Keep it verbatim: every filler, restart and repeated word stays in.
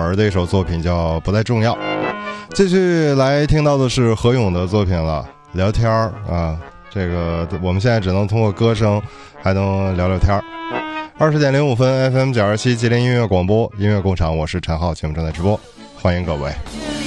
儿的一首作品叫《不再重要》。继续来听到的是何勇的作品了，聊天儿啊，这个我们现在只能通过歌声还能聊聊天儿。二十点零五分 F M 九二七吉林音乐广播音乐工厂，我是陈浩，节目正在直播，欢迎各位。